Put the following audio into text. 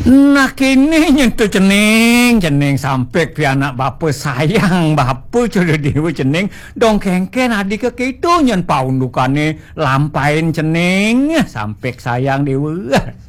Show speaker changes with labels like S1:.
S1: Nah kini nyentuh cening sampai pi anak bapa sayang bapa sudah dewa cening dongkengken adik ke itu nyen paundukane lampain cening sampai sayang dewa.